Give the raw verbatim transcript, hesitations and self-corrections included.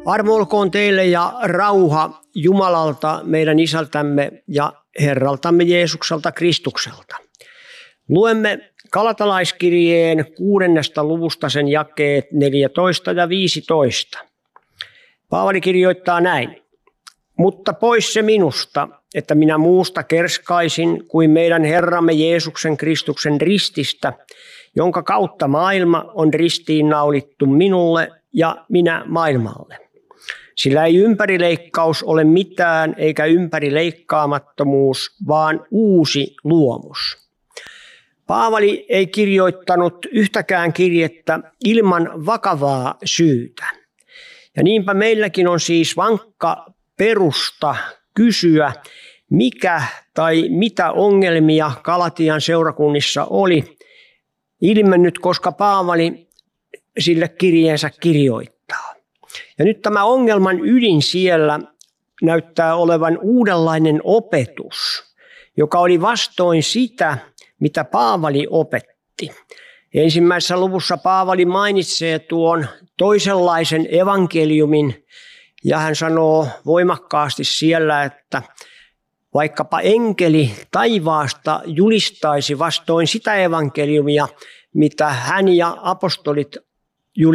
Armo olkoon teille ja rauha Jumalalta, meidän Isältämme ja Herraltamme Jeesukselta Kristukselta. Luemme Galatalaiskirjeen kuudennesta luvusta sen jakeet neljätoista ja viisitoista. Paavali kirjoittaa näin. Mutta pois se minusta, että minä muusta kerskaisin kuin meidän Herramme Jeesuksen Kristuksen rististä, jonka kautta maailma on ristiinnaulittu minulle ja minä maailmalle. Sillä ei ympärileikkaus ole mitään eikä ympärileikkaamattomuus, vaan uusi luomus. Paavali ei kirjoittanut yhtäkään kirjettä ilman vakavaa syytä. Ja niinpä meilläkin on siis vankka perusta kysyä, mikä tai mitä ongelmia Galatian seurakunnissa oli ilmennyt, koska Paavali sille kirjeensä kirjoittaa. Ja nyt tämä ongelman ydin siellä näyttää olevan uudenlainen opetus, joka oli vastoin sitä, mitä Paavali opetti. Ensimmäisessä luvussa Paavali mainitsee tuon toisenlaisen evankeliumin ja hän sanoo voimakkaasti siellä, että vaikkapa enkeli taivaasta julistaisi vastoin sitä evankeliumia, mitä hän ja apostolit